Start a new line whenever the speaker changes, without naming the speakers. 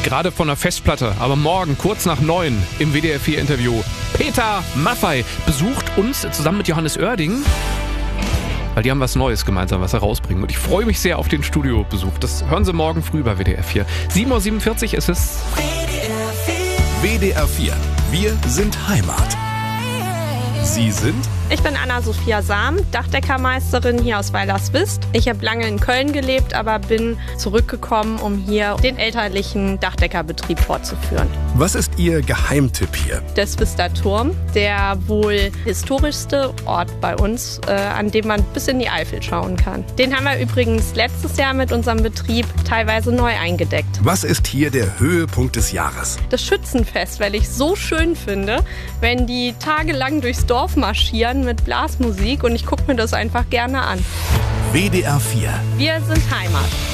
gerade von der Festplatte. Aber morgen, kurz nach 9, im WDR 4 Interview, Peter Maffay besucht uns zusammen mit Johannes Oerding. Weil die haben was Neues gemeinsam, was sie rausbringen. Und ich freue mich sehr auf den Studiobesuch. Das hören Sie morgen früh bei WDR 4. 7.47 Uhr ist es.
WDR 4. Wir sind Heimat. Sie sind?
Ich bin Anna-Sophia Sam, Dachdeckermeisterin hier aus Weilerswist. Ich habe lange in Köln gelebt, aber bin zurückgekommen, um hier den elterlichen Dachdeckerbetrieb fortzuführen.
Was ist Ihr Geheimtipp hier?
Der Swister Turm, der wohl historischste Ort bei uns, an dem man bis in die Eifel schauen kann. Den haben wir übrigens letztes Jahr mit unserem Betrieb teilweise neu eingedeckt.
Was ist hier der Höhepunkt des Jahres?
Das Schützenfest, weil ich so schön finde, wenn die tagelang durchs Dorf marschieren mit Blasmusik und ich gucke mir das einfach gerne an.
WDR 4.
Wir sind Heimat.